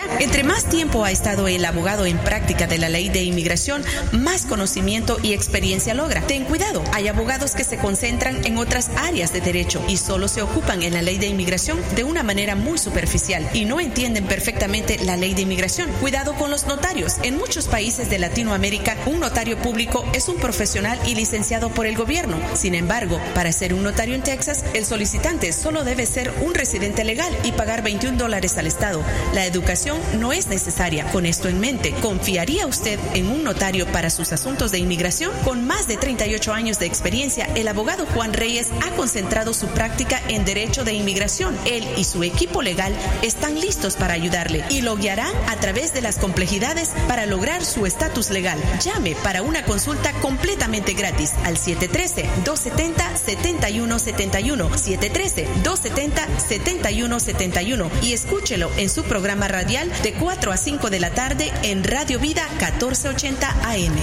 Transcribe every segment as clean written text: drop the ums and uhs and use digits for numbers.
Entre más tiempo ha estado el abogado en práctica de la ley de inmigración, más conocimiento y experiencia logra. Ten cuidado, hay abogados que se concentran en otras áreas de derecho y solo se ocupan en la ley de inmigración de una manera muy superficial y no entienden perfectamente la ley de inmigración. Cuidado con los notarios. En muchos países de Latinoamérica, un notario público es un profesional y licenciado por el gobierno. Sin embargo, para ser un notario en Texas, el solicitante solo debe ser un residente legal y pagar $21 al Estado. La educación no es necesaria. Con esto en mente, ¿confiaría usted en un notario para sus asuntos de inmigración? Con más de 38 años de experiencia, el abogado Juan Reyes ha concentrado su práctica en derecho de inmigración. Él y su equipo legal están listos para ayudarle y lo guiarán a través de las complejidades para lograr su estatus legal. Llame para una consulta completamente gratis al 713-270-7171, 713-270-7171 y escúchelo en su programa radial de 4 a 5 de la tarde en Radio Vida 1480 AM.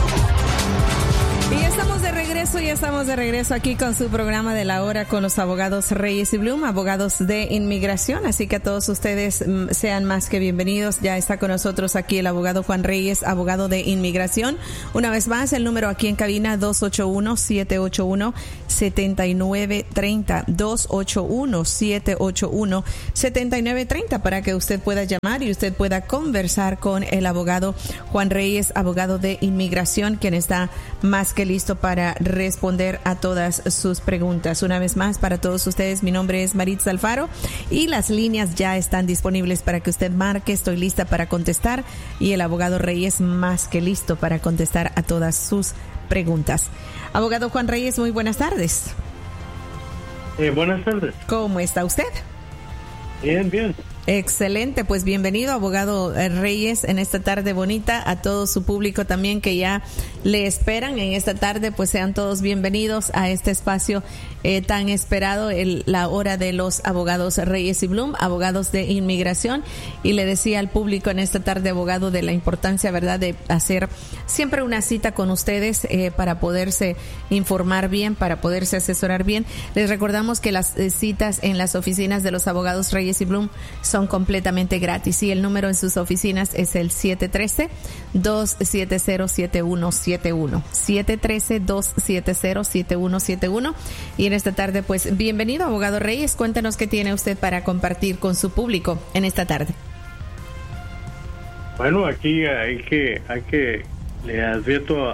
Y ya estamos de regreso aquí con su programa de la hora con los abogados Reyes y Bloom, abogados de inmigración. Así que a todos ustedes sean más que bienvenidos. Ya está con nosotros aquí el abogado Juan Reyes, abogado de inmigración. Una vez más, el número aquí en cabina 281-781-7930, 281-781-7930 para que usted pueda llamar y usted pueda conversar con el abogado Juan Reyes, abogado de inmigración, quien está más que listo para responder a todas sus preguntas. Una vez más, para todos ustedes, mi nombre es Maritza Alfaro y las líneas ya están disponibles para que usted marque. Estoy lista para contestar y el abogado Reyes más que listo para contestar a todas sus preguntas. Abogado Juan Reyes, muy buenas tardes. Buenas tardes. ¿Cómo está usted? Bien, bien. Excelente, pues bienvenido, abogado Reyes, en esta tarde bonita. A todo su público también que ya le esperan en esta tarde, pues sean todos bienvenidos a este espacio tan esperado, la hora de los abogados Reyes y Bloom, abogados de inmigración. Y le decía al público en esta tarde, abogado, de la importancia, ¿verdad?, de hacer siempre una cita con ustedes para poderse informar bien, para poderse asesorar bien. Les recordamos que las citas en las oficinas de los abogados Reyes y Bloom son completamente gratis y el número en sus oficinas es el 713-270-7171, 713-270-7171. Y en esta tarde, pues bienvenido, abogado Reyes. Cuéntenos qué tiene usted para compartir con su público en esta tarde. Bueno, aquí hay que le advierto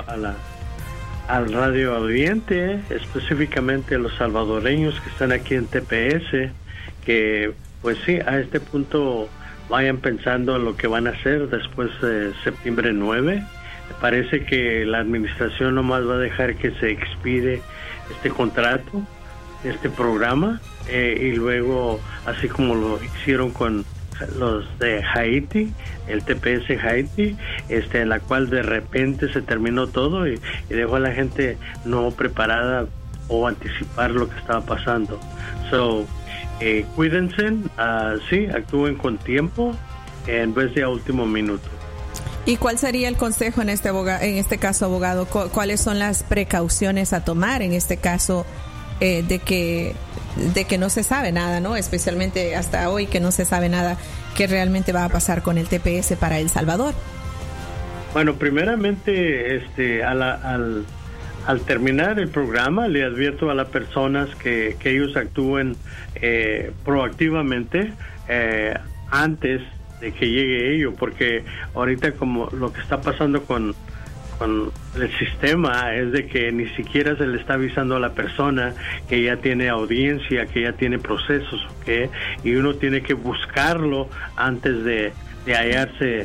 al radio audiente, específicamente a los salvadoreños que están aquí en TPS, que pues sí, a este punto vayan pensando en lo que van a hacer después de septiembre 9. Parece que la administración nomás va a dejar que se expire este contrato, este programa, y luego, así como lo hicieron con los de Haití, el TPS Haití, en la cual de repente se terminó todo y dejó a la gente no preparada o anticipar lo que estaba pasando. Cuídense, sí, actúen con tiempo en vez de a último minuto. ¿Y cuál sería el consejo en este caso, abogado? ¿Cuáles son las precauciones a tomar en este caso de que no se sabe nada, ¿no? Especialmente hasta hoy que no se sabe nada qué realmente va a pasar con el TPS para El Salvador. Bueno, primeramente, al terminar el programa, le advierto a las personas que ellos actúen proactivamente antes de que llegue ello, porque ahorita como lo que está pasando con el sistema es de que ni siquiera se le está avisando a la persona que ya tiene audiencia, que ya tiene procesos, ¿okay? Y uno tiene que buscarlo antes de hallarse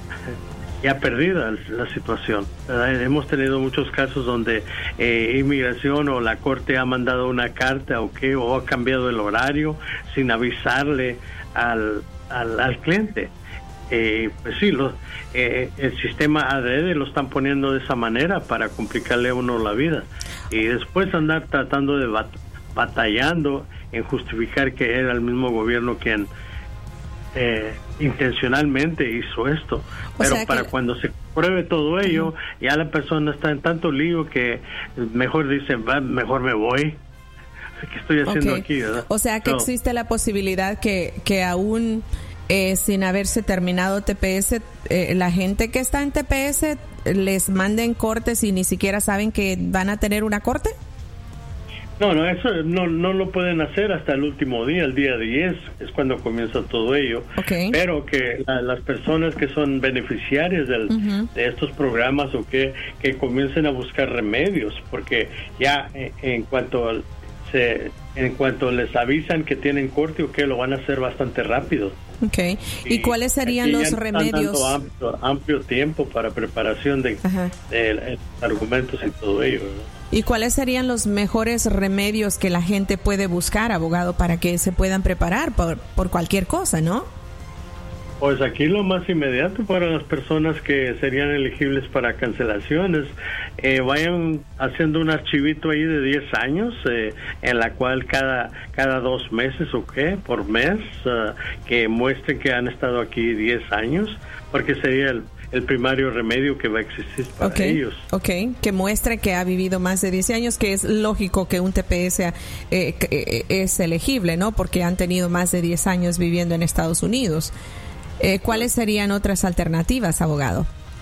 ya perdida la situación, ¿verdad? Hemos tenido muchos casos donde inmigración o la corte ha mandado una carta o ha cambiado el horario sin avisarle al cliente. Pues sí, el sistema adrede lo están poniendo de esa manera para complicarle a uno la vida y después andar tratando de batallando en justificar que era el mismo gobierno quien intencionalmente hizo esto, pero para cuando se pruebe todo ello, ya la persona está en tanto lío que mejor dice, mejor me voy. ¿Qué estoy haciendo aquí, verdad? O sea que existe la posibilidad que aún sin haberse terminado TPS, la gente que está en TPS les manden cortes y ni siquiera saben que van a tener una corte. No, eso no lo pueden hacer hasta el último día, el día 10, es cuando comienza todo ello. Okay. Pero que las personas que son beneficiarias de estos programas o que comiencen a buscar remedios, porque ya en cuanto les avisan que tienen corte o que lo van a hacer bastante rápido. Okay. ¿Y cuáles serían los remedios? Amplio tiempo para preparación de argumentos y todo ello, ¿verdad? ¿Y cuáles serían los mejores remedios que la gente puede buscar, abogado, para que se puedan preparar por cualquier cosa, no? Pues aquí lo más inmediato para las personas que serían elegibles para cancelaciones, vayan haciendo un archivito ahí de 10 años, en la cual cada 2 meses o por mes, que muestren que han estado aquí 10 años, porque sería el primario remedio que va a existir para ellos. Que muestre que ha vivido más de 10 años, que es lógico que un TPS es elegible, ¿no? Porque han tenido más de 10 años viviendo en Estados Unidos. ¿Cuáles serían otras alternativas, abogado?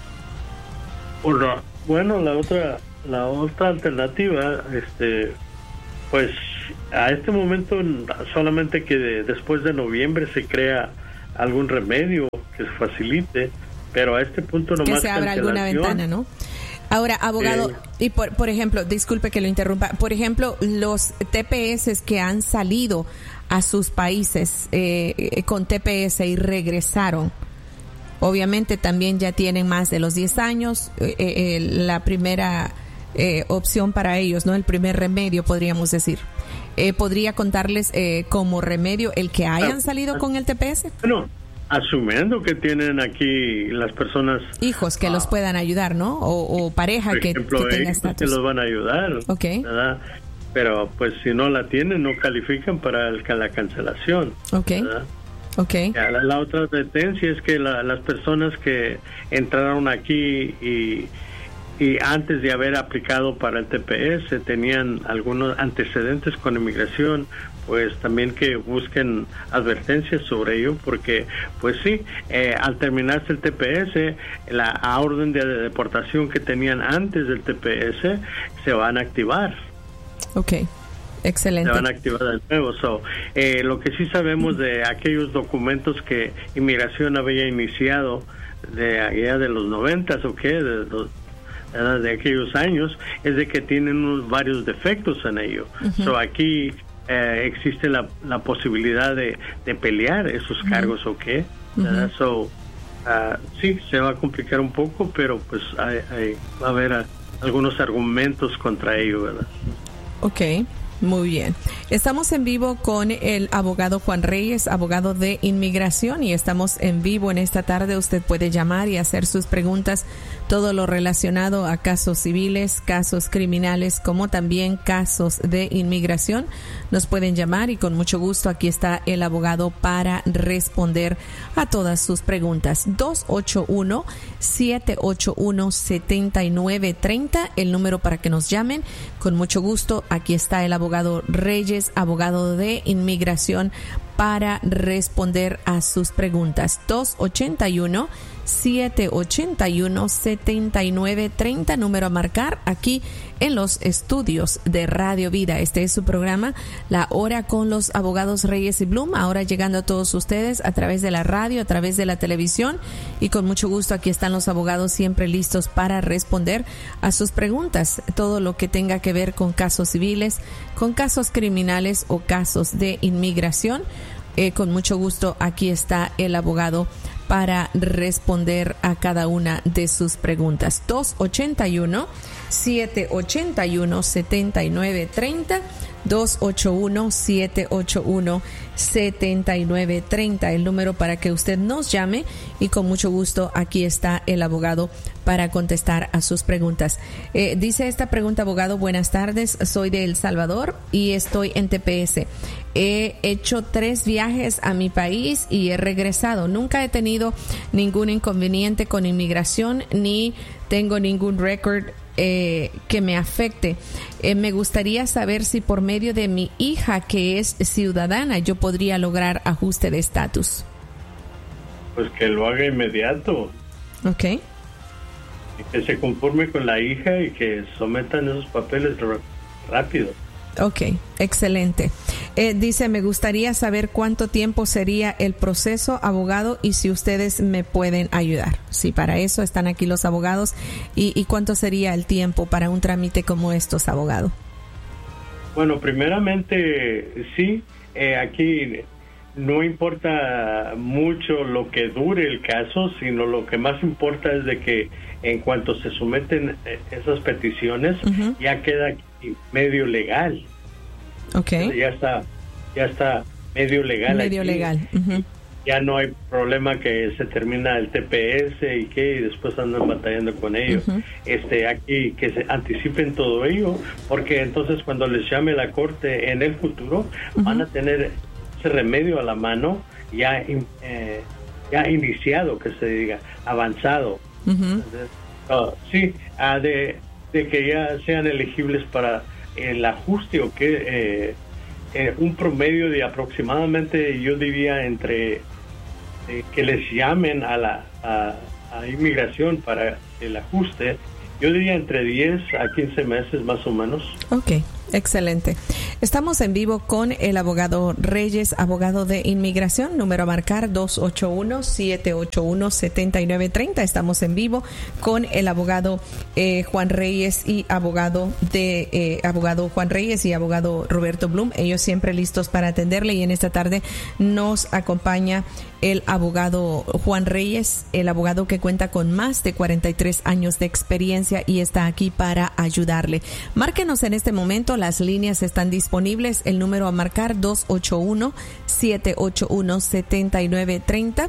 Bueno, la otra alternativa, pues a este momento solamente que después de noviembre se crea algún remedio que se facilite, pero a este punto nomás que se abra alguna ventana, ¿no? Ahora, abogado, y por ejemplo, disculpe que lo interrumpa, por ejemplo, los TPS que han salido a sus países con TPS y regresaron, obviamente también ya tienen más de los 10 años, la primera opción para ellos, ¿no? El primer remedio, podríamos decir. ¿Podría contarles como remedio el que hayan salido con el TPS? No. Asumiendo que tienen aquí las personas hijos que los puedan ayudar, ¿no? O pareja por ejemplo, que tenga estatus. Que los van a ayudar, ¿verdad? Pero pues si no la tienen, no califican para la cancelación, ¿verdad? La otra advertencia es que las personas que entraron aquí y antes de haber aplicado para el TPS tenían algunos antecedentes con inmigración, pues también que busquen advertencias sobre ello, porque pues sí, al terminarse el TPS, la orden de deportación que tenían antes del TPS se van a activar. Excelente. Se van a activar de nuevo. Lo que sí sabemos de aquellos documentos que inmigración había iniciado de allá de los 90s, de aquellos años, es de que tienen varios defectos en ello. Aquí existe la posibilidad de pelear esos cargos, sí, se va a complicar un poco, pero pues va a haber algunos argumentos contra ello, ¿verdad? Muy bien. Estamos en vivo con el abogado Juan Reyes, abogado de inmigración, y estamos en vivo en esta tarde. Usted puede llamar y hacer sus preguntas, todo lo relacionado a casos civiles, casos criminales, como también casos de inmigración. Nos pueden llamar y con mucho gusto aquí está el abogado para responder a todas sus preguntas. 281-781-7930, el número para que nos llamen. Con mucho gusto, aquí está el abogado Reyes, abogado de inmigración, para responder a sus preguntas. 281-781-7930, número a marcar aquí en los estudios de Radio Vida. Este es su programa, La Hora con los Abogados Reyes y Bloom, ahora llegando a todos ustedes a través de la radio, a través de la televisión, y con mucho gusto aquí están los abogados siempre listos para responder a sus preguntas, todo lo que tenga que ver con casos civiles, con casos criminales o casos de inmigración. Con mucho gusto aquí está el abogado para responder a cada una de sus preguntas. 281-781-7930, 281-781-7930, el número para que usted nos llame, y con mucho gusto aquí está el abogado para contestar a sus preguntas. Dice esta pregunta, abogado: buenas tardes, soy de El Salvador y estoy en TPS. He hecho 3 viajes a mi país y he regresado. Nunca he tenido ningún inconveniente con inmigración ni tengo ningún récord que me afecte. Me gustaría saber si por medio de mi hija, que es ciudadana, yo podría lograr ajuste de estatus. pues que lo haga inmediato. Ok. Y que se conforme con la hija y que sometan esos papeles rápido. Ok, excelente. Dice, me gustaría saber cuánto tiempo sería el proceso, abogado, y si ustedes me pueden ayudar. Sí, para eso están aquí los abogados. ¿Y cuánto sería el tiempo para un trámite como estos, abogado? Bueno, primeramente, sí, aquí no importa mucho lo que dure el caso, sino lo que más importa es de que en cuanto se someten esas peticiones, ya queda medio legal. Okay. Ya está medio legal. Medio aquí. Legal. Ya no hay problema que se termina el TPS y después andan batallando con ellos. Aquí que se anticipen todo ello, porque entonces cuando les llame la corte en el futuro van a tener ese remedio a la mano ya iniciado, que se diga, avanzado. Entonces, sí, de que ya sean elegibles para el ajuste, o que un promedio de aproximadamente, yo diría, entre que les llamen a inmigración para el ajuste, yo diría entre 10 a 15 meses más o menos. Ok, excelente. Estamos en vivo con el abogado Reyes, abogado de inmigración, número a marcar 281-781-7930. Estamos en vivo con el abogado Juan Reyes y abogado Juan Reyes y abogado Roberto Blum. Ellos siempre listos para atenderle, y en esta tarde nos acompaña el abogado Juan Reyes, el abogado que cuenta con más de 43 años de experiencia y está aquí para ayudarle. Márquenos en este momento, las líneas están disponibles. El número a marcar 281-781-7930,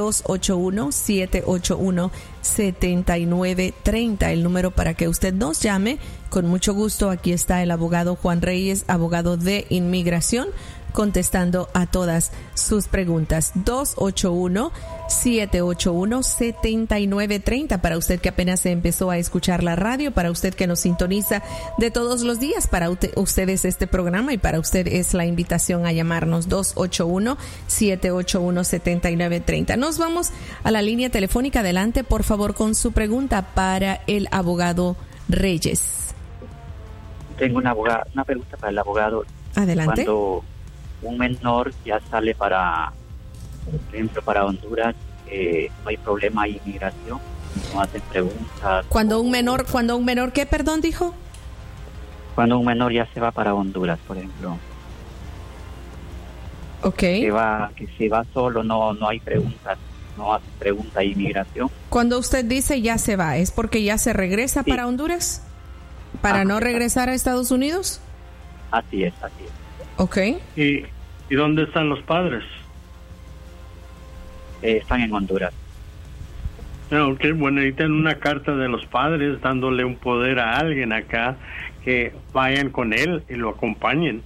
281-781-7930, el número para que usted nos llame. Con mucho gusto, aquí está el abogado Juan Reyes, abogado de inmigración, contestando a todas sus preguntas. 281-781-7930 para usted que apenas empezó a escuchar la radio, para usted que nos sintoniza de todos los días, para usted es este programa y para usted es la invitación a llamarnos. 281-781-7930. Nos vamos a la línea telefónica. Adelante, por favor, con su pregunta para el abogado Reyes. Tengo una pregunta para el abogado. Adelante. Cuando un menor ya sale para, por ejemplo, para Honduras, no hay problema de inmigración, no hacen preguntas. Cuando un menor, ¿qué, perdón, dijo? Cuando un menor ya se va para Honduras, por ejemplo. Okay. Que se va solo, no hay preguntas, no hace pregunta de inmigración. Cuando usted dice ya se va, ¿es porque ya se regresa para Honduras? ¿Para no regresar a Estados Unidos? Así es. Okay. ¿Y dónde están los padres? Están en Honduras. Ok, bueno, necesitan una carta de los padres dándole un poder a alguien acá, que vayan con él y lo acompañen.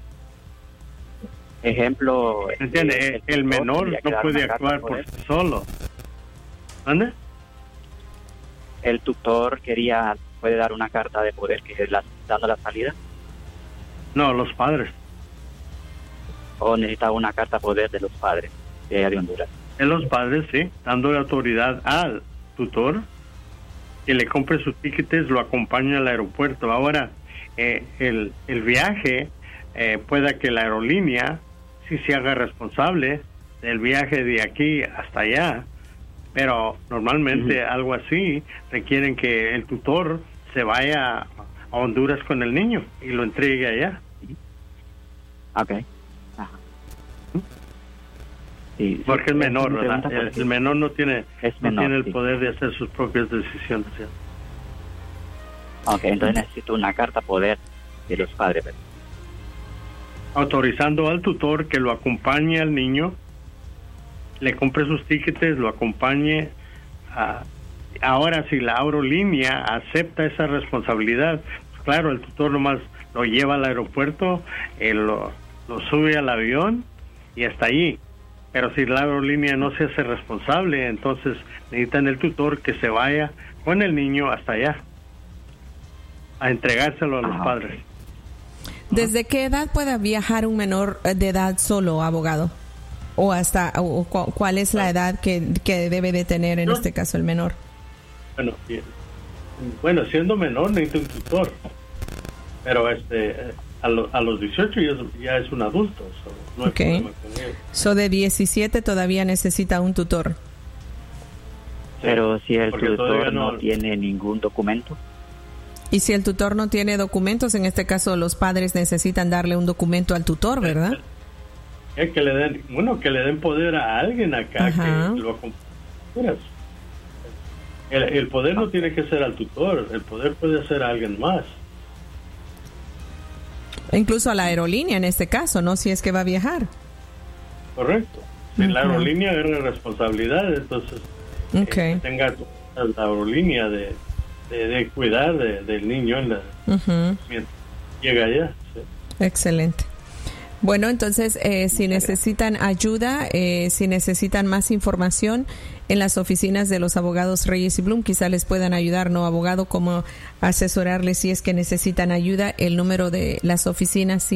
Ejemplo, ¿entiende? El menor no puede actuar por sí solo. ¿Dónde? El tutor puede dar una carta de poder dando la salida. No, los padres. ¿O necesita una carta poder de los padres de allá de Honduras? De los padres, sí, dándole autoridad al tutor que le compre sus tickets, lo acompañe al aeropuerto. Ahora, el viaje, pueda que la aerolínea sí se haga responsable del viaje de aquí hasta allá, pero normalmente algo así requieren que el tutor se vaya a Honduras con el niño y lo entregue allá. Okay. Sí, porque es menor, ¿verdad? El menor no tiene el poder de hacer sus propias decisiones. ¿sí? Ok, entonces necesito una carta poder de los padres. ¿verdad? Autorizando al tutor que lo acompañe al niño, le compre sus tickets, lo acompañe. Ahora, si la aerolínea acepta esa responsabilidad, pues claro, el tutor nomás lo lleva al aeropuerto, lo sube al avión y hasta allí. Pero si la aerolínea no se hace responsable, entonces necesitan el tutor que se vaya con el niño hasta allá, a entregárselo a los padres. ¿Desde qué edad puede viajar un menor de edad solo, abogado? ¿O cuál es la edad que debe de tener en este caso el menor? Bueno, siendo menor necesita un tutor, pero a los 18 ya es un adulto, no hay problema con él. De 17 todavía necesita un tutor. Pero si el tutor no tiene ningún documento. Y si el tutor no tiene documentos, en este caso los padres necesitan darle un documento al tutor, ¿verdad? Que le den poder a alguien acá. Ajá. Que lo acompañe. El poder no tiene que ser al tutor, el poder puede ser a alguien más. Incluso a la aerolínea en este caso, ¿no? Si es que va a viajar. Correcto. Si la aerolínea agarra responsabilidad, entonces tenga la aerolínea de cuidar del niño mientras llega allá. ¿Sí? Excelente. Bueno, entonces, si necesitan ayuda, si necesitan más información en las oficinas de los abogados Reyes y Blum, quizá les puedan ayudar, ¿no, abogado? Como asesorarles si es que necesitan ayuda. El número de las oficinas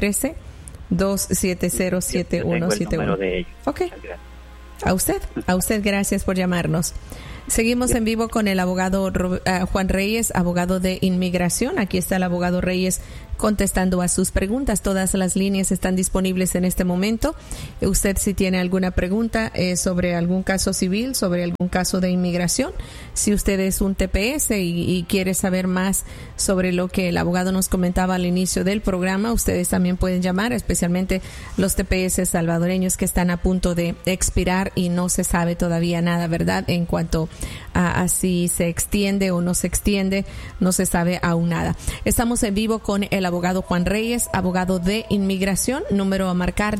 713-270-7171. Ok. A usted, gracias por llamarnos. Seguimos en vivo con el abogado Juan Reyes, abogado de inmigración. Aquí está el abogado Reyes contestando a sus preguntas. Todas las líneas están disponibles en este momento. Usted, si tiene alguna pregunta sobre algún caso civil, sobre algún caso de inmigración, si usted es un TPS y quiere saber más sobre lo que el abogado nos comentaba al inicio del programa, ustedes también pueden llamar, especialmente los TPS salvadoreños que están a punto de expirar y no se sabe todavía nada, ¿verdad? En cuanto a si se extiende o no se extiende, no se sabe aún nada. Estamos en vivo con el abogado Juan Reyes, abogado de inmigración, número a marcar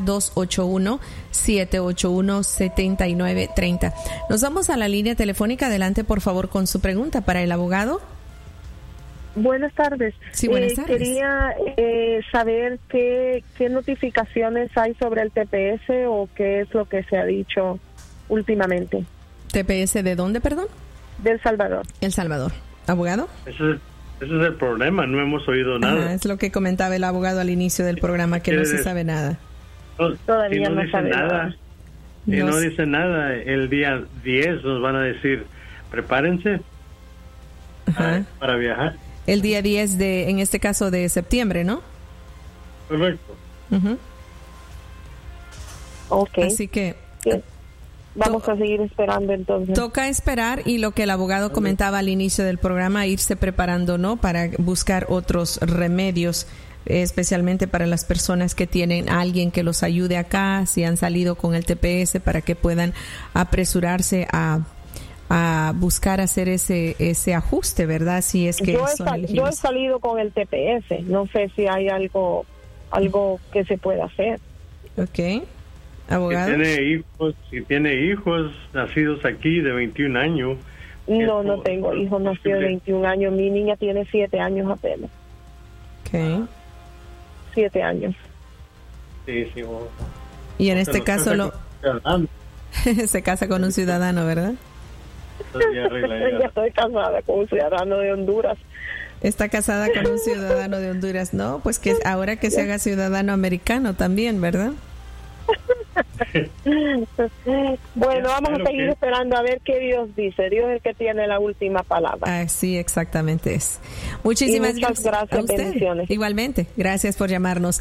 281-781-7930. Nos vamos a la línea telefónica. Adelante, por favor, con su pregunta para el abogado. Buenas tardes. Sí, buenas tardes. Quería saber qué notificaciones hay sobre el TPS o qué es lo que se ha dicho últimamente. ¿TPS de dónde, perdón? De El Salvador. El Salvador. ¿Abogado? Ese es el problema, no hemos oído nada. Es lo que comentaba el abogado al inicio del programa, que no se sabe nada. Todavía no dice nada. Si no dice nada, el día 10 nos van a decir, prepárense para viajar. El día 10 en este caso de septiembre, ¿no? Correcto. Okay. Así que... Vamos a seguir esperando entonces. Toca esperar, y lo que el abogado comentaba al inicio del programa, irse preparando, ¿no? Para buscar otros remedios, especialmente para las personas que tienen a alguien que los ayude acá, si han salido con el TPS, para que puedan apresurarse a buscar hacer ese ajuste, ¿verdad? Si es que yo he salido con el TPS, no sé si hay algo que se pueda hacer. Ok. ¿Abogado? Si tiene hijos nacidos aquí de 21 años. No tengo hijos nacidos de 21 años. Mi niña tiene 7 años apenas. Ok. 7 años. Sí. Y en este caso se casa con un ciudadano, ¿verdad? Ya estoy casada con un ciudadano de Honduras. Está casada con un ciudadano de Honduras. No, pues que ahora que se haga ciudadano americano también, ¿verdad? Bueno, vamos a seguir esperando a ver qué Dios dice. Dios es el que tiene la última palabra. Sí, exactamente es. Muchísimas gracias. Bendiciones. Igualmente, gracias por llamarnos.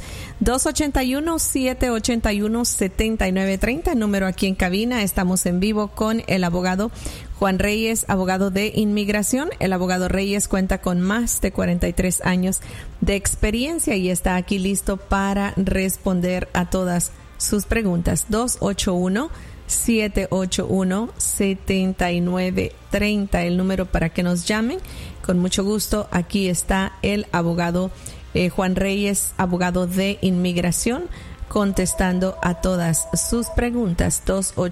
281-781-7930, número aquí en cabina. Estamos en vivo con el abogado Juan Reyes, abogado de inmigración. El abogado Reyes cuenta con más de 43 años de experiencia y está aquí listo para responder a todas sus preguntas. 281-781-7930, el número para que nos llamen. Con mucho gusto, aquí está el abogado Juan Reyes, abogado de inmigración, contestando a todas sus preguntas.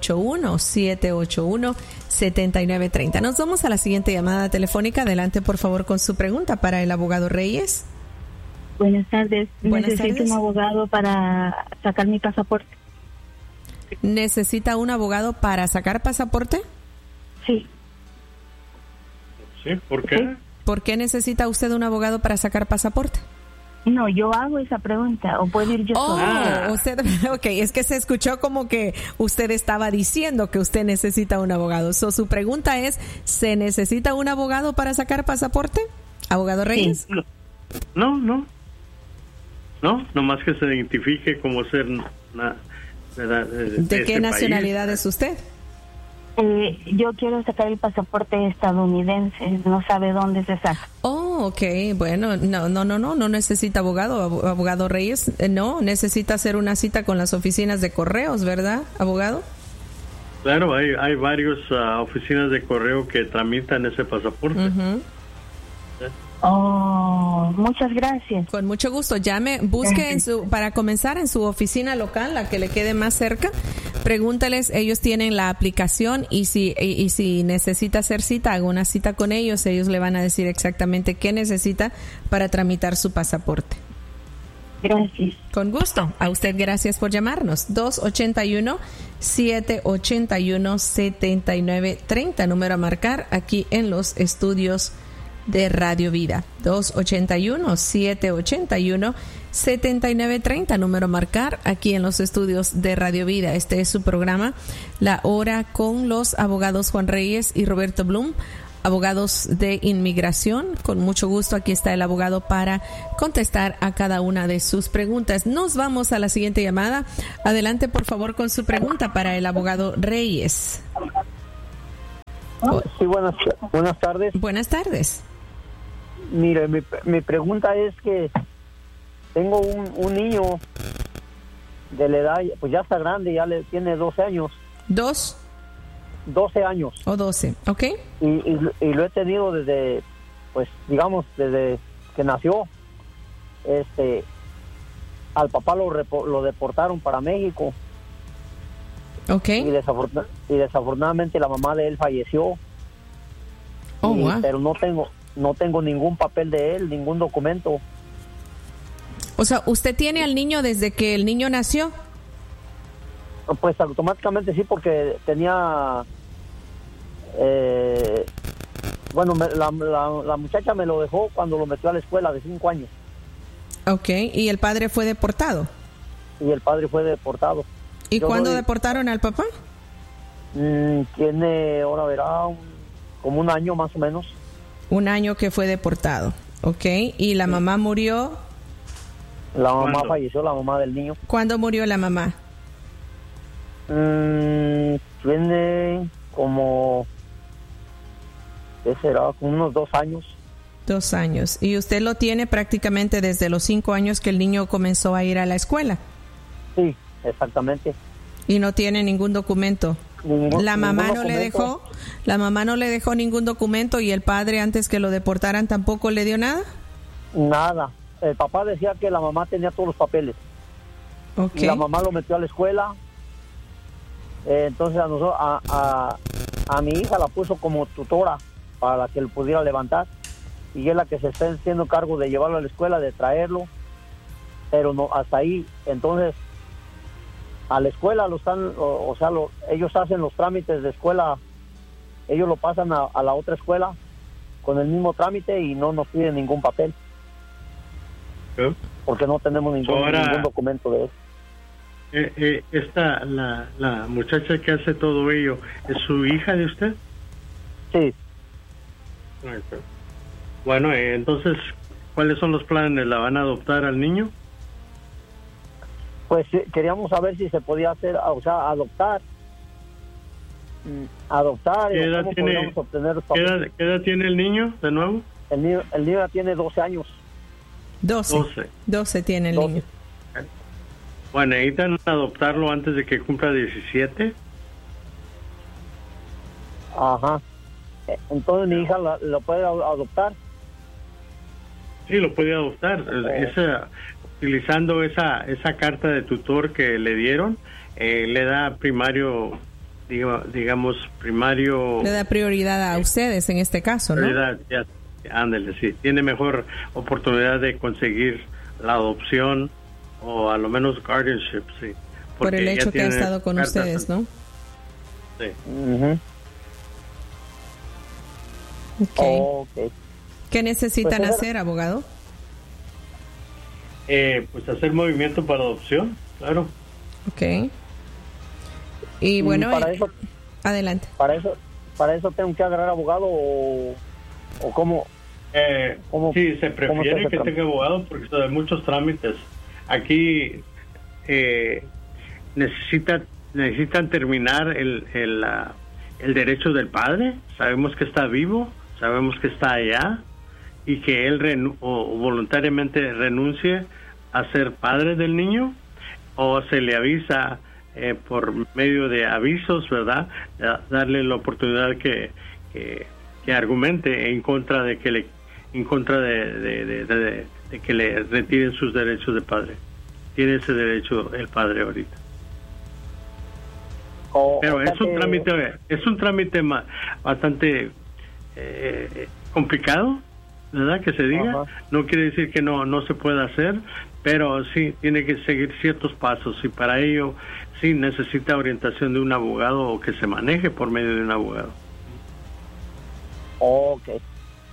281-781-7930. Nos vamos a la siguiente llamada telefónica. Adelante, por favor, con su pregunta para el abogado Reyes. Buenas tardes. Necesito un abogado para sacar mi pasaporte. ¿Necesita un abogado para sacar pasaporte? Sí. ¿Sí? ¿Por qué? ¿Por qué necesita usted un abogado para sacar pasaporte? No, yo hago esa pregunta, o puedo ir yo sola. Usted, ok, es que se escuchó como que usted estaba diciendo que usted necesita un abogado. Su pregunta es, ¿se necesita un abogado para sacar pasaporte? ¿Abogado Reyes? Sí. No, nomás que se identifique como ser ¿De qué nacionalidad es usted? Yo quiero sacar el pasaporte estadounidense, no sabe dónde se saca. Ok, bueno, no necesita abogado Reyes, no, necesita hacer una cita con las oficinas de correos, ¿verdad, abogado? Claro, hay varias oficinas de correo que tramitan ese pasaporte. Uh-huh. Muchas gracias. Con mucho gusto. Busque para comenzar en su oficina local, la que le quede más cerca. Pregúntales, ellos tienen la aplicación y si necesita hacer cita, haga una cita con ellos. Ellos le van a decir exactamente qué necesita para tramitar su pasaporte. Gracias. Con gusto. A usted gracias por llamarnos. 281-781-7930, número a marcar aquí en los estudios de Radio Vida. 281-781-7930, número a marcar aquí en los estudios de Radio Vida. Este es su programa, La Hora con los abogados Juan Reyes y Roberto Blum, abogados de inmigración. Con mucho gusto, aquí está el abogado para contestar a cada una de sus preguntas. Nos vamos a la siguiente llamada. Adelante, por favor, con su pregunta para el abogado Reyes. Sí, buenas tardes. Buenas tardes. Mire, mi pregunta es que tengo un niño de la edad, pues ya está grande, tiene 12 años. ¿12 años. O 12, ok. Y lo he tenido desde, pues, digamos, desde que nació. Al papá lo deportaron para México. Ok. Y desafortunadamente la mamá de él falleció. Wow. Pero no tengo ningún papel de él, ningún documento. O sea, ¿usted tiene al niño desde que el niño nació? Pues automáticamente sí, porque tenía... la muchacha me lo dejó cuando lo metió a la escuela de 5 años. Ok, ¿y el padre fue deportado? Y el padre fue deportado. ¿Y cuándo deportaron al papá? Tiene, ahora verá, como un año más o menos. Un año que fue deportado, ok. ¿Y la mamá murió? La mamá falleció, la mamá del niño. ¿Cuándo murió la mamá? Tiene como... ¿qué será? Como unos 2 años. 2 años. ¿Y usted lo tiene prácticamente desde los 5 años que el niño comenzó a ir a la escuela? Sí, exactamente. ¿Y no tiene ningún documento? ¿La mamá no le dejó? ¿La mamá no le dejó ningún documento y el padre, antes que lo deportaran, tampoco le dio nada? Nada. El papá decía que la mamá tenía todos los papeles. Okay. Y la mamá lo metió a la escuela. Entonces a mi hija la puso como tutora para que lo pudiera levantar. Y es la que se está haciendo cargo de llevarlo a la escuela, de traerlo. Pero no, hasta ahí. Entonces, a la escuela ellos hacen los trámites de escuela. Ellos lo pasan a la otra escuela con el mismo trámite y no nos piden ningún papel. ¿Sí? Porque no tenemos ningún documento de eso. La muchacha que hace todo ello, ¿es su hija de usted? Sí. Bueno, entonces, ¿cuáles son los planes? ¿La van a adoptar al niño? Pues queríamos saber si se podía hacer, o sea, adoptar. ¿Qué edad tiene, obtener los papeles? ¿Qué edad tiene el niño, de nuevo? El niño ya tiene 12 años. 12 tiene el 12. niño. Bueno, necesitan adoptarlo antes de que cumpla 17. Ajá. Entonces mi hija lo puede adoptar. Sí, lo puede adoptar. Utilizando esa carta de tutor que le dieron, le da primario, digamos, primario... Le da prioridad a ustedes en este caso, ¿no? Prioridad, ándale, sí. Tiene mejor oportunidad de conseguir la adopción o a lo menos guardianship, sí. Por el hecho que ha estado con ustedes, ¿no? Sí. Uh-huh. Okay. ¿Qué necesitan hacer, abogado? pues hacer movimiento para adopción, claro. Ok. Y bueno, para eso, adelante. Para eso tengo que agarrar abogado o cómo. Sí, se prefiere que tenga abogado porque hay muchos trámites. Aquí necesitan terminar el derecho del padre. Sabemos que está vivo, sabemos que está allá y que él voluntariamente renuncie a ser padre del niño, o se le avisa por medio de avisos, ¿verdad? Darle la oportunidad que argumente en contra de que le retiren sus derechos de padre. Tiene ese derecho el padre ahorita. Pero es un trámite bastante complicado, ¿verdad? Que se diga. Ajá. No quiere decir que no se pueda hacer, pero sí tiene que seguir ciertos pasos, y para ello sí necesita orientación de un abogado o que se maneje por medio de un abogado. Okay.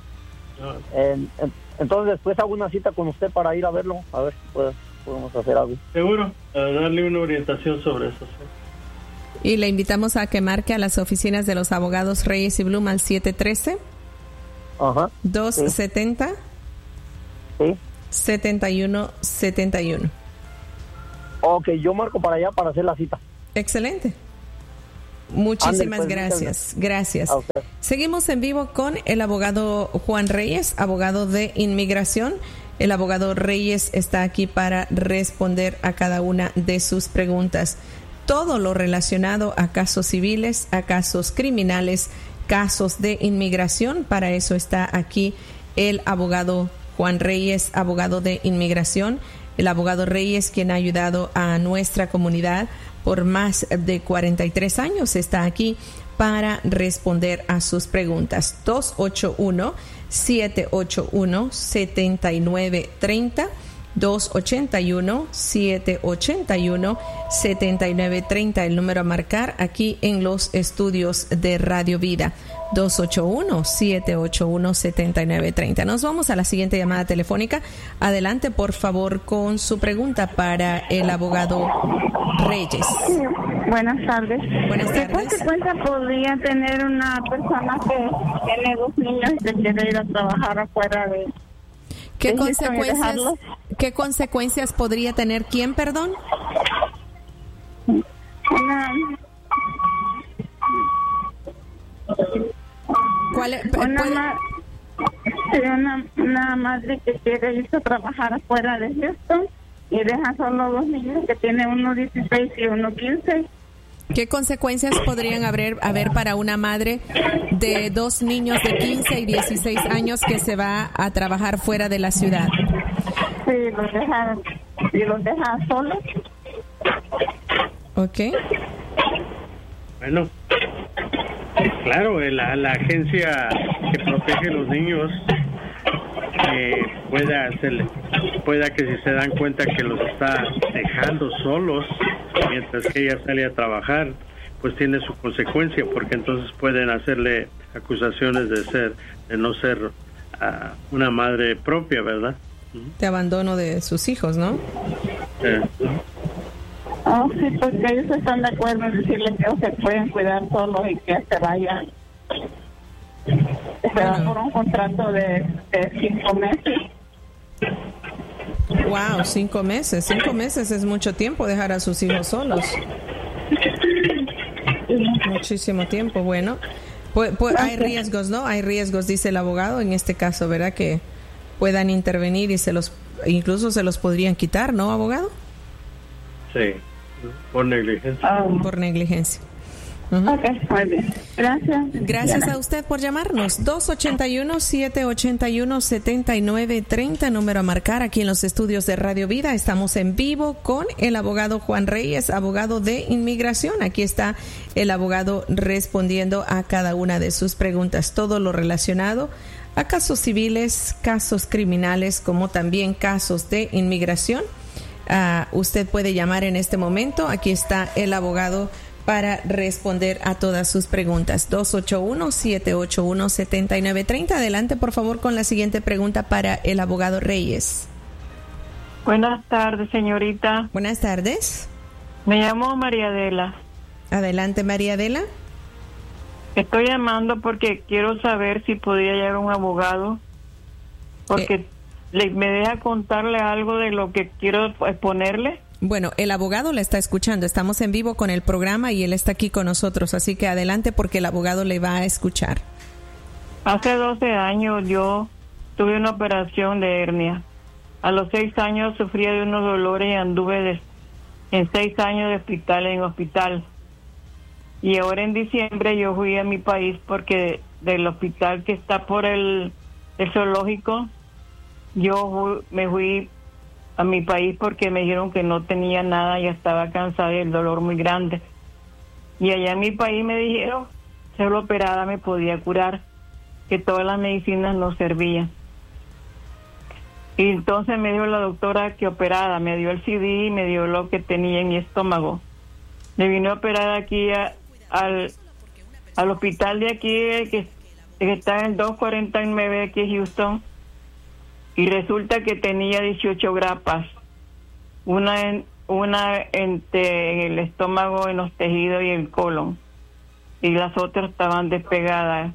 Entonces después hago una cita con usted para ir a verlo, a ver si podemos hacer algo. Seguro, darle una orientación sobre eso. ¿Sí? Y le invitamos a que marque a las oficinas de los abogados Reyes y Blum al 713 Ajá. 270 sí. 7171. Ok, yo marco para allá para hacer la cita. Excelente. Muchísimas gracias. Gracias. Seguimos en vivo con el abogado Juan Reyes, abogado de inmigración. El abogado Reyes está aquí para responder a cada una de sus preguntas. Todo lo relacionado a casos civiles, a casos criminales, casos de inmigración. Para eso está aquí el abogado Juan Reyes, abogado de inmigración. El abogado Reyes, quien ha ayudado a nuestra comunidad por más de 43 años, está aquí para responder a sus preguntas. 281-781-7930. 281-781-7930, el número a marcar aquí en los estudios de Radio Vida. 281-781-7930. Nos vamos a la siguiente llamada telefónica. Adelante, por favor, con su pregunta para el abogado Reyes. Sí, buenas tardes. Buenas tardes. ¿Qué consecuencia podría tener una persona que tiene 2 niños y que quiere ir a trabajar afuera de... ¿Qué consecuencias podría tener quién, perdón? Una madre que quiere irse a trabajar afuera de Houston y deja solo 2 niños, que tiene uno 16 y uno 15. ¿Qué consecuencias podrían haber para una madre de 2 niños de 15 y 16 años que se va a trabajar fuera de la ciudad? Sí, los deja solos. Ok. Bueno, claro, la agencia que protege a los niños pueda que si se dan cuenta que los está dejando solos mientras que ella sale a trabajar, pues tiene su consecuencia, porque entonces pueden hacerle acusaciones de no ser una madre propia, ¿verdad? De abandono de sus hijos, ¿no? Oh, sí, porque ellos están de acuerdo en decirle que se pueden cuidar solos y que se vayan. Se va por un contrato de 5 meses. Wow, 5 meses. 5 meses es mucho tiempo dejar a sus hijos solos. Muchísimo tiempo. Bueno, pues hay riesgos, ¿no? Hay riesgos, dice el abogado, en este caso, ¿verdad? Que puedan intervenir y incluso se los podrían quitar, ¿no, abogado? Sí, por negligencia. Por negligencia. Ok, muy bien. Gracias. Gracias a usted por llamarnos. 281-781-7930, número a marcar aquí en los estudios de Radio Vida. Estamos en vivo con el abogado Juan Reyes, abogado de inmigración. Aquí está el abogado respondiendo a cada una de sus preguntas, todo lo relacionado a casos civiles, casos criminales, como también casos de inmigración. Usted puede llamar en este momento. Aquí está el abogado para responder a todas sus preguntas. 281-781-7930. Adelante, por favor, con la siguiente pregunta para el abogado Reyes. Buenas tardes, señorita. Buenas tardes. Me llamo María Adela. Adelante, María Adela. Estoy llamando porque quiero saber si podría llegar un abogado, porque me deja contarle algo de lo que quiero exponerle. Bueno, el abogado la está escuchando. Estamos en vivo con el programa y él está aquí con nosotros, así que adelante porque el abogado le va a escuchar. Hace 12 años yo tuve una operación de hernia. A los 6 años sufría de unos dolores y anduve en 6 años de hospital en hospital. Y ahora en diciembre yo fui a mi país porque del hospital que está por el zoológico, yo me fui a mi país porque me dijeron que no tenía nada, ya estaba cansada y el dolor muy grande. Y allá en mi país me dijeron, solo operada me podía curar, que todas las medicinas no servían. Y entonces me dijo la doctora que operada, me dio el CD y me dio lo que tenía en mi estómago. Me vino a operar aquí al hospital de aquí, que está en el 249 aquí en Houston, y resulta que tenía 18 grapas, una en el estómago, en los tejidos y el colon, y las otras estaban despegadas.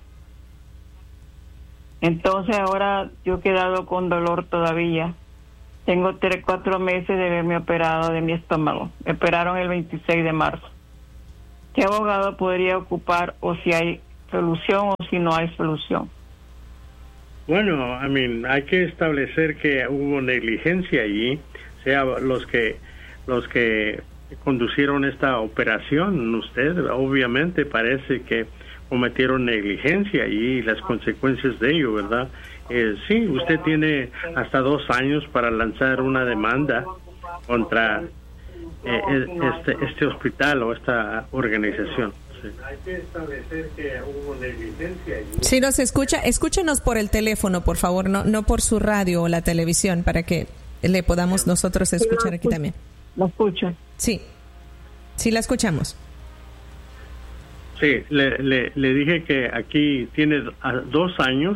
Entonces ahora yo he quedado con dolor todavía. Tengo 4 meses de haberme operado de mi estómago. Me operaron el 26 de marzo. ¿Qué abogado podría ocupar, o si hay solución o si no hay solución? Bueno, hay que establecer que hubo negligencia allí, sea los que conducieron esta operación. Usted obviamente parece que cometieron negligencia y las consecuencias de ello, ¿verdad? Sí, usted tiene hasta 2 años para lanzar una demanda contra este hospital o esta organización. Sí. Hay que establecer que hubo negligencia. Si nos escucha, escúchenos por el teléfono, por favor, no por su radio o la televisión, para que le podamos nosotros escuchar aquí también. ¿Lo escucho? Sí, la escuchamos. Sí, le dije que aquí tiene 2 años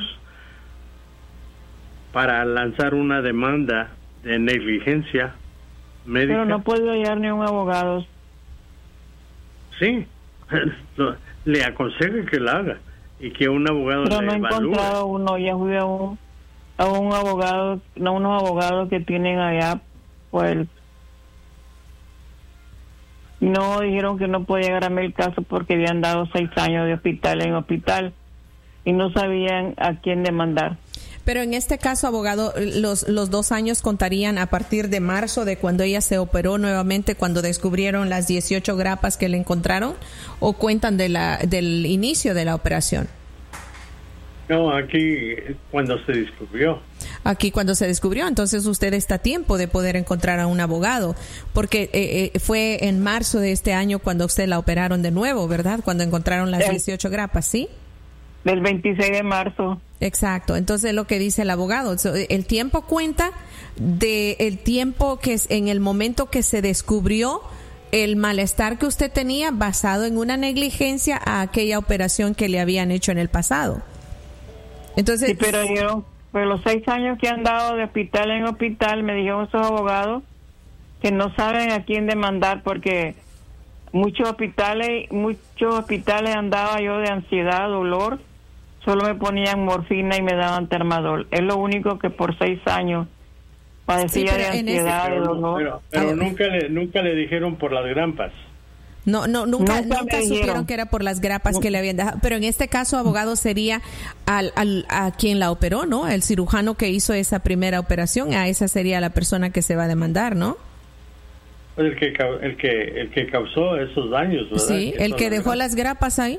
para lanzar una demanda de negligencia médica. Pero no puedo hallar ni un abogado. Sí, le aconsejo que lo haga y que un abogado pero le no he evalúe. Encontrado uno, ya fui a un abogado, no, unos abogados que tienen allá, pues no, dijeron que no podía agarrarme el caso porque habían dado 6 años de hospital en hospital y no sabían a quién demandar. Pero en este caso, abogado, los 2 años contarían a partir de marzo, de cuando ella se operó nuevamente, cuando descubrieron las 18 grapas que le encontraron, o cuentan del inicio de la operación. No, aquí cuando se descubrió. Aquí cuando se descubrió, entonces usted está a tiempo de poder encontrar a un abogado, porque fue en marzo de este año cuando usted la operaron de nuevo, ¿verdad? Cuando encontraron las 18 grapas, ¿sí? Del 26 de marzo. Exacto, entonces lo que dice el abogado, el tiempo cuenta del tiempo que es en el momento que se descubrió el malestar que usted tenía basado en una negligencia a aquella operación que le habían hecho en el pasado. Entonces, sí, pero yo, pues los 6 años que han dado de hospital en hospital, me dijeron esos abogados que no saben a quién demandar porque muchos hospitales andaba yo de ansiedad, dolor, solo me ponían morfina y me daban Termadol. Es lo único que por 6 años padecía de ansiedad, de dolor. Pero nunca le dijeron por las grampas. Nunca supieron que era por las grapas que le habían dejado. Pero en este caso, abogado, sería a quien la operó, ¿no? El cirujano que hizo esa primera operación, a esa sería la persona que se va a demandar, ¿no? Pues el que causó esos daños, ¿verdad? Sí, el que dejó las grapas ahí.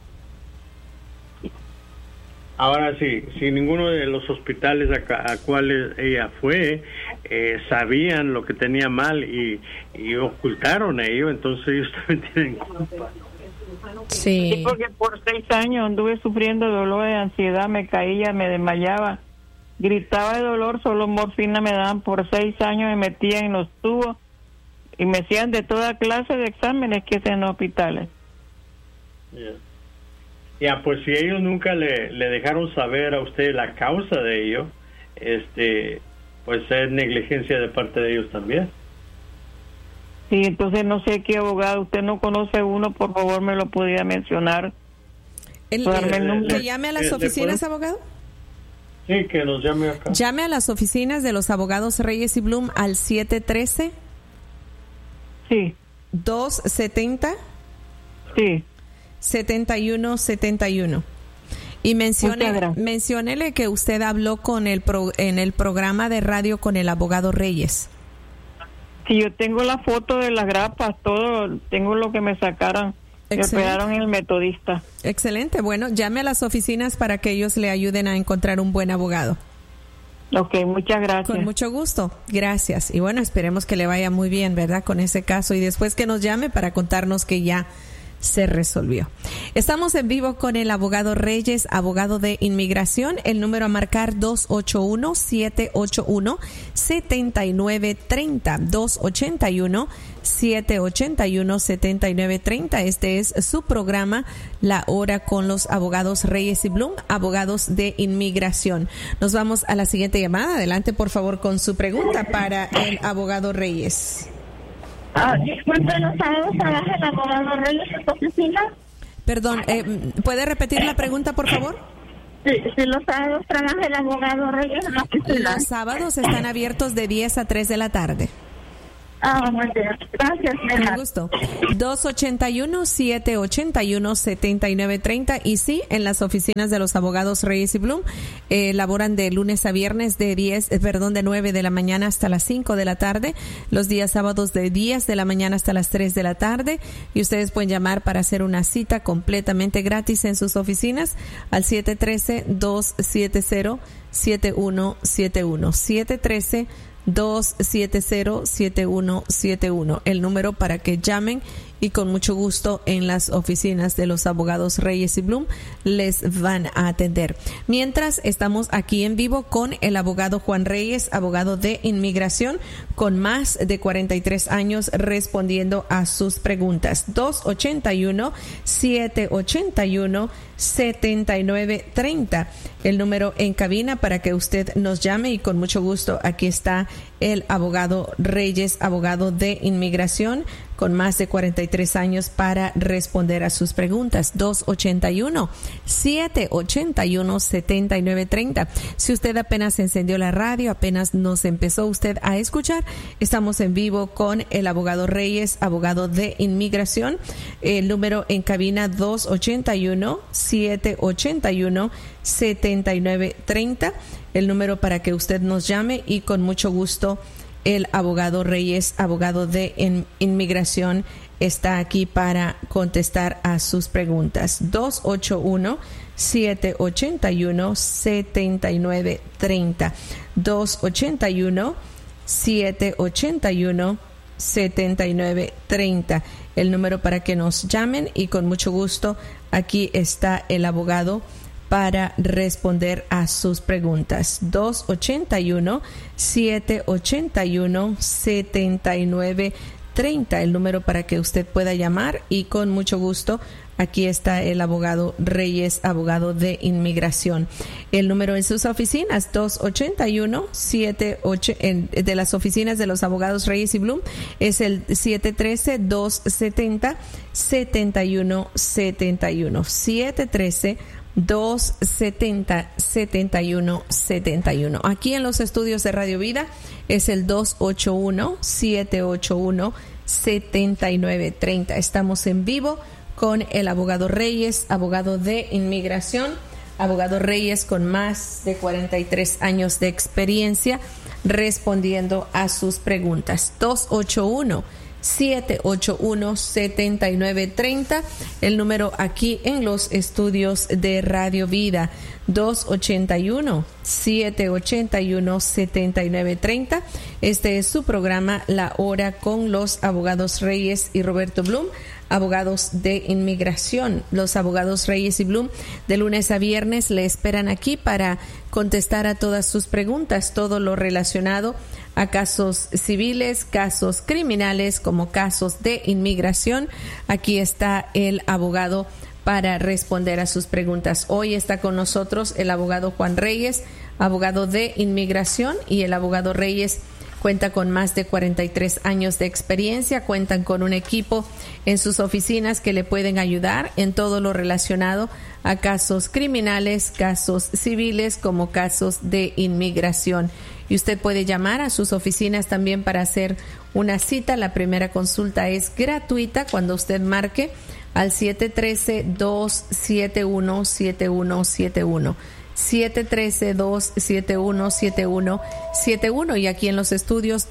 Ahora sí, si ninguno de los hospitales a cuales ella fue sabían lo que tenía mal y ocultaron ello, entonces ellos también tienen culpa. Sí, porque por 6 años anduve sufriendo dolor de ansiedad, me caía, me desmayaba, gritaba de dolor, solo morfina me daban por 6 años, me metían en los tubos y me hacían de toda clase de exámenes que hacen en los hospitales. Ya, pues si ellos nunca le dejaron saber a usted la causa de ello, pues es negligencia de parte de ellos también. Sí, entonces no sé qué abogado, usted no conoce uno, por favor me lo podría mencionar. ¿Que llame a las oficinas, abogado? Sí, que nos llame acá. Llame a las oficinas de los abogados Reyes y Blum al 713. Sí. 270. Sí. 7171. Y menciónele que usted habló en el programa de radio con el abogado Reyes. Sí, yo tengo la foto de las grapas, todo, tengo lo que me sacaron. Me operaron en el Metodista. Excelente. Bueno, llame a las oficinas para que ellos le ayuden a encontrar un buen abogado. Ok, muchas gracias. Con mucho gusto. Gracias. Y bueno, esperemos que le vaya muy bien, ¿verdad? Con ese caso. Y después que nos llame para contarnos que ya se resolvió. Estamos en vivo con el abogado Reyes, abogado de inmigración. El número a marcar 281-781-7930. 281-781-7930. Este es su programa, La Hora con los abogados Reyes y Blum, abogados de inmigración. Nos vamos a la siguiente llamada. Adelante, por favor, con su pregunta para el abogado Reyes. Disculpe, ¿los sábados trabaja el abogado Reyes en su oficina? Perdón, ¿puede repetir la pregunta, por favor? Sí, los sábados trabaja el abogado Reyes en la oficina. Los sábados están abiertos de 10 a 3 de la tarde. Muy bien. Gracias, Con gusto. 281-781-7930. Y sí, en las oficinas de los abogados Reyes y Blum laboran de lunes a viernes de 9 de la mañana hasta las 5 de la tarde. Los días sábados de 10 de la mañana hasta las 3 de la tarde. Y ustedes pueden llamar para hacer una cita completamente gratis en sus oficinas al 713-270-7171. 713-270-7171, el número para que llamen y con mucho gusto en las oficinas de los abogados Reyes y Blum les van a atender. Mientras estamos aquí en vivo con el abogado Juan Reyes, abogado de inmigración con más de 43 años respondiendo a sus preguntas. 281-781-7930, el número en cabina para que usted nos llame y con mucho gusto aquí está el abogado Reyes, abogado de inmigración con más de 43 años para responder a sus preguntas. 281-781-7930. Si usted apenas encendió la radio, apenas nos empezó usted a escuchar, estamos en vivo con el abogado Reyes, abogado de inmigración. El número en cabina 281-781-7930. El número para que usted nos llame y con mucho gusto el abogado Reyes, abogado de inmigración, está aquí para contestar a sus preguntas. 281-781-7930. 281-781-7930. El número para que nos llamen y con mucho gusto aquí está el abogado para responder a sus preguntas. 281-781-7930, el número para que usted pueda llamar y con mucho gusto aquí está el abogado Reyes, abogado de inmigración. El número en sus oficinas, 281-78 de las oficinas de los abogados Reyes y Blum, es el 713-270-7171. 713-270-7171. Aquí en los estudios de Radio Vida es el 281-781-7930. Estamos en vivo con el abogado Reyes, abogado de inmigración, abogado Reyes con más de 43 años de experiencia respondiendo a sus preguntas. 281-781-7930, el número aquí en los estudios de Radio Vida. 281-781-7930. Este es su programa La Hora con los abogados Reyes y Roberto Blum, abogados de inmigración. Los abogados Reyes y Blum de lunes a viernes le esperan aquí para contestar a todas sus preguntas, todo lo relacionado a casos civiles, casos criminales, como casos de inmigración. Aquí está el abogado para responder a sus preguntas. Hoy está con nosotros el abogado Juan Reyes, abogado de inmigración, y el abogado Reyes cuenta con más de 43 años de experiencia. Cuentan con un equipo en sus oficinas que le pueden ayudar en todo lo relacionado a casos criminales, casos civiles, como casos de inmigración. Y usted puede llamar a sus oficinas también para hacer una cita. La primera consulta es gratuita cuando usted marque al 713-271-7171. 713-271-7171, y aquí en los estudios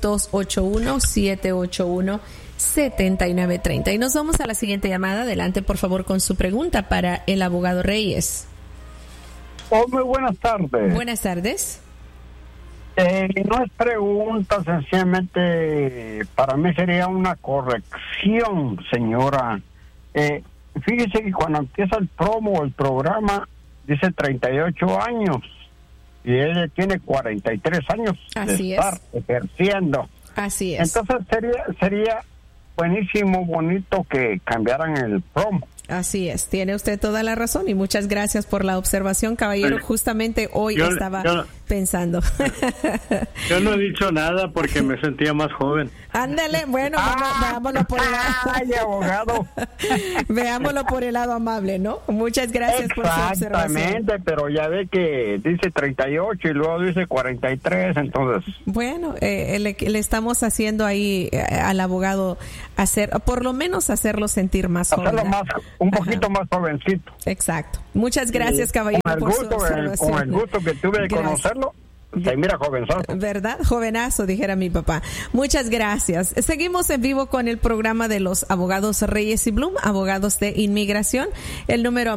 281-781-7930. Y nos vamos a la siguiente llamada. Adelante, por favor, con su pregunta para el abogado Reyes. Muy buenas tardes. Buenas tardes. No es pregunta, sencillamente para mí sería una corrección, señora. Fíjese que cuando empieza el programa, dice 38 años y ella tiene 43 años de estar ejerciendo. Así es. Entonces sería buenísimo, bonito que cambiaran el promo. Así es, tiene usted toda la razón, y muchas gracias por la observación, caballero. Justamente hoy estaba pensando. Yo no he dicho nada porque me sentía más joven. Ándale, bueno, veámoslo por el lado. ¡Ay, abogado! Veámoslo por el lado amable, ¿no? Muchas gracias por su observación. Exactamente, pero ya ve que dice 38 y luego dice 43, entonces... Bueno, le estamos haciendo ahí al abogado por lo menos hacerlo sentir más joven. Un poquito más jovencito. Exacto. Muchas gracias, caballero, por su observación. Con el gusto que tuve de conocerlo. Mira, jovenzazo. ¿Verdad? Jovenazo, dijera mi papá. Muchas gracias. Seguimos en vivo con el programa de los abogados Reyes y Blum, abogados de inmigración. El número